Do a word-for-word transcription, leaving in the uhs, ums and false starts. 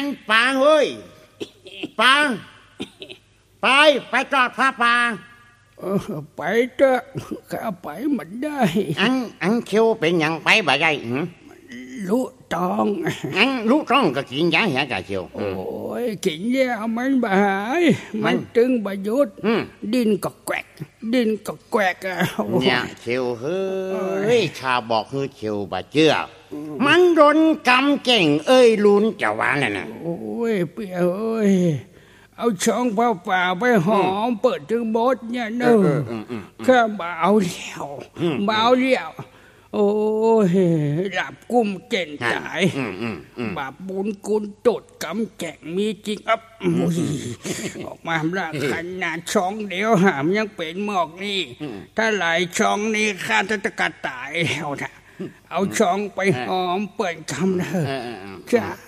ป่าเฮ้ยป่าไปไปจอดพระป่าเออไปเถอะข้าไปมันได้อันอันเขียวเป็นยังไปบ่ได้ลุตองอันลุตองก็กินยาเหี้ยกะเขียวโอ้ยกินยามันบ่หายมันตึงบ่หยุดดินก็แกวกดินก็แกวกอ่ะเนี่ยเขียวเฮ้ยข้าบอกคือเขียวบ่เชื่อมันโดนกำเก่งเอ้ยลุนจะว่านั่นน่ะโอ้ยเปียเอ้ยเอาช่องผ้าป่าไปหอมเปิดถึงบดเนี่ยเนอะข้าเบาเลี้ยวเบาเลี้ยวโอ้ยหลับกุ้มเก่นตายบาปบุญกุลตดกำแก่งมีจริงอับออกมาละขนาดช่องเดียวหามยังเป็นหมอกนี่ถ้าหลายช่องนี่ข้าจะตะกัดตายแล้วนะเอาช่องไปหอมเปิดคำเนอะจ้า